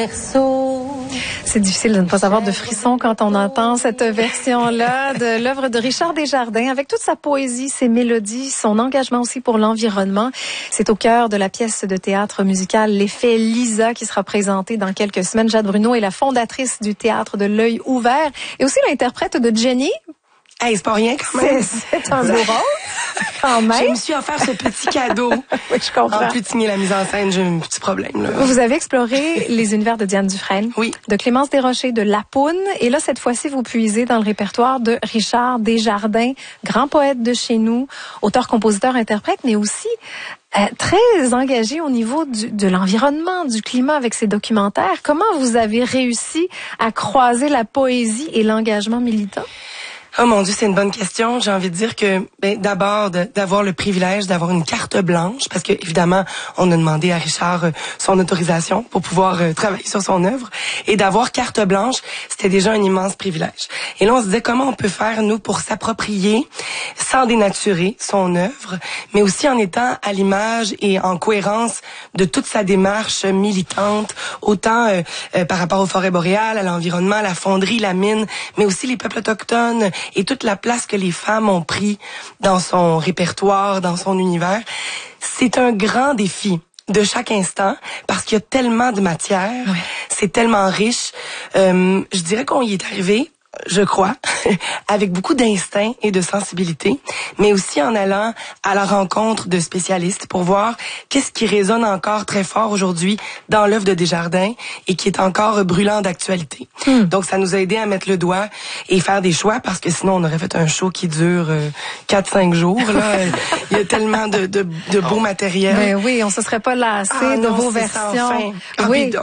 C'est difficile de ne pas avoir de frissons quand on entend cette version-là de l'œuvre de Richard Desjardins, avec toute sa poésie, ses mélodies, son engagement aussi pour l'environnement. C'est au cœur de la pièce de théâtre musicale L'Effet Lisa qui sera présentée dans quelques semaines. Jade Bruno est la fondatrice du théâtre de l'Œil ouvert et aussi l'interprète de Jenny. Hey, c'est pas rien quand même. C'est un beau rôle, quand même. Je me suis offert ce petit cadeau. Oui, je comprends. En plus de signer la mise en scène, j'ai un petit problème, là. Vous avez exploré les univers de Diane Dufresne, oui, de Clémence Desrochers, de Lapoune. Et là, cette fois-ci, vous puisez dans le répertoire de Richard Desjardins, grand poète de chez nous, auteur, compositeur, interprète, mais aussi très engagé au niveau de l'environnement, du climat avec ses documentaires. Comment vous avez réussi à croiser la poésie et l'engagement militant? Oh mon Dieu, c'est une bonne question. J'ai envie de dire que d'abord d'avoir le privilège d'avoir une carte blanche, parce que évidemment on a demandé à Richard son autorisation pour pouvoir travailler sur son œuvre, et d'avoir carte blanche, c'était déjà un immense privilège. Et là on se disait comment on peut faire nous pour s'approprier sans dénaturer son œuvre, mais aussi en étant à l'image et en cohérence de toute sa démarche militante, autant par rapport aux forêts boréales, à l'environnement, à la fonderie, la mine, mais aussi les peuples autochtones et toute la place que les femmes ont pris dans son répertoire, dans son univers. C'est un grand défi de chaque instant parce qu'il y a tellement de matière, oui. C'est tellement riche. Je dirais qu'on y est arrivé, je crois, avec beaucoup d'instinct et de sensibilité, mais aussi en allant à la rencontre de spécialistes pour voir qu'est-ce qui résonne encore très fort aujourd'hui dans l'œuvre de Desjardins et qui est encore brûlant d'actualité. Donc, ça nous a aidé à mettre le doigt et faire des choix parce que sinon, on aurait fait un show qui dure 4-5 jours. Là, il y a tellement de beau matériel. Mais oui, on se serait pas lassé de vos versions. Ça, oui.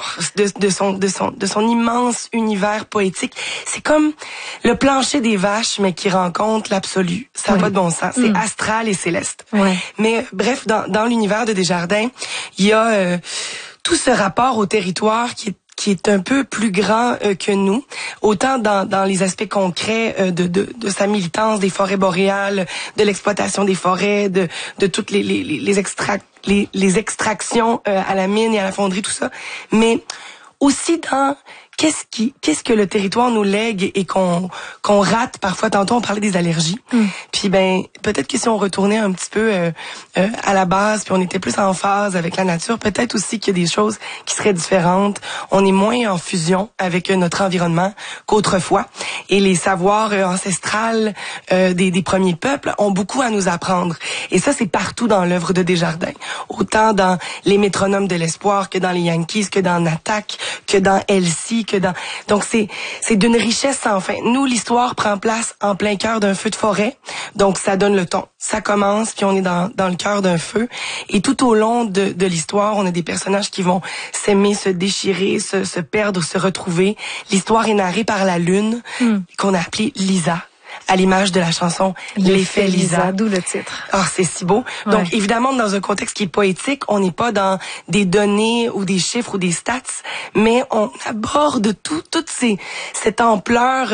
De son immense univers poétique. C'est comme le plancher des vaches, mais qui rencontre l'absolu. Ça n'a pas de bon sens. C'est astral et céleste. Ouais. Mais bref, dans l'univers de Desjardins, il y a tout ce rapport au territoire qui est un peu plus grand que nous, autant dans les aspects concrets de sa militance des forêts boréales, de l'exploitation des forêts, de toutes les extractions à la mine et à la fonderie, tout ça, mais aussi dans qu'est-ce que le territoire nous lègue et qu'on rate parfois. Tantôt on parlait des allergies. Puis peut-être que si on retournait un petit peu à la base, puis on était plus en phase avec la nature, peut-être aussi qu'il y a des choses qui seraient différentes. On est moins en fusion avec notre environnement qu'autrefois. Et les savoirs ancestrales des premiers peuples ont beaucoup à nous apprendre. Et ça, c'est partout dans l'œuvre de Desjardins. Autant dans les métronomes de l'espoir que dans les Yankees, que dans Attaque, que dans Elsie, donc c'est d'une richesse sans fin. Nous, l'histoire prend place en plein cœur d'un feu de forêt, donc ça donne le ton. Ça commence, puis on est dans le cœur d'un feu, et tout au long de l'histoire, on a des personnages qui vont s'aimer, se déchirer, se perdre, se retrouver. L'histoire est narrée par la lune, qu'on a appelée Lisa, à l'image de la chanson L'Effet Lisa. D'où le titre. Ah, c'est si beau. Ouais. Donc, évidemment, dans un contexte qui est poétique, on n'est pas dans des données ou des chiffres ou des stats, mais on aborde toute cette ampleur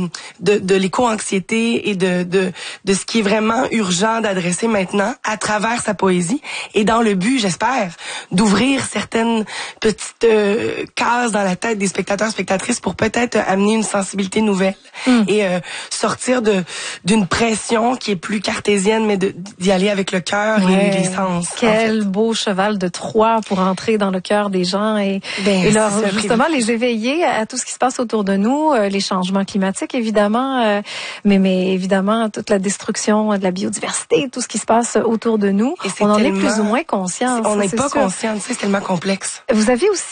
de l'éco-anxiété et de ce qui est vraiment urgent d'adresser maintenant à travers sa poésie, et dans le but, j'espère, d'ouvrir certaines petites cases dans la tête des spectateurs, spectatrices pour peut-être amener une sensibilité nouvelle et sortir d'une pression qui est plus cartésienne, mais d'y aller avec le cœur et les sens. Quel beau cheval de Troie pour entrer dans le cœur des gens et leur, justement les éveiller à tout ce qui se passe autour de nous, les changements climatiques évidemment, mais évidemment toute la destruction de la biodiversité, tout ce qui se passe autour de nous. On en est plus ou moins conscient. On n'est pas conscient, c'est tellement complexe. Vous avez aussi